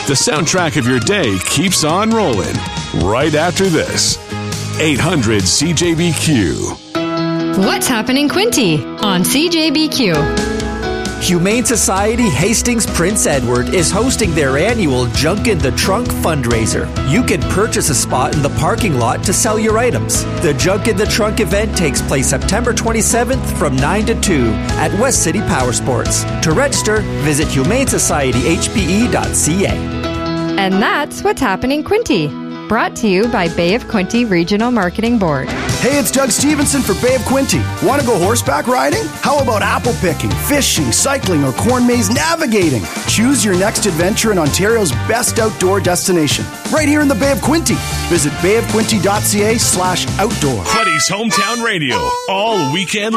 The soundtrack of your day keeps on rolling. Right after this, 800 CJBQ. What's happening, Quinte, on CJBQ? Humane Society Hastings Prince Edward is hosting their annual Junk in the Trunk fundraiser. You can purchase a spot in the parking lot to sell your items. The Junk in the Trunk event takes place September 27th from 9 to 2 at West City Power Sports. To register, visit humanesociety.hpe.ca. And that's What's Happening, Quinte. Brought to you by Bay of Quinte Regional Marketing Board. Hey, it's Doug Stevenson for Bay of Quinte. Want to go horseback riding? How about apple picking, fishing, cycling, or corn maze navigating? Choose your next adventure in Ontario's best outdoor destination, right here in the Bay of Quinte. Visit bayofquinte.ca/outdoor. Quinte's Hometown Radio, all weekend